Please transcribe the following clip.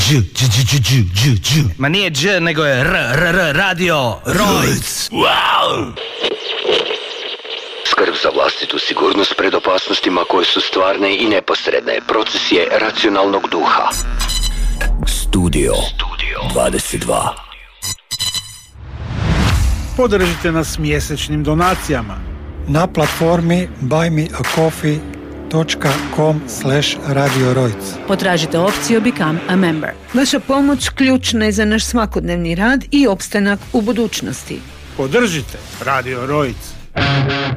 Ma nije dž, nego je radio Rojc. Wow! Skrb za vlastitu sigurnost pred opasnostima koje su stvarne i neposredne. Proces je racionalnog duha. Studio 22. Podržite nas mjesečnim donacijama na platformi buymeacoffee.com/Radio Rojc. Potražite opciju Become a Member. Vaša pomoć ključna je za naš svakodnevni rad i opstanak u budućnosti. Podržite Radio Rojc.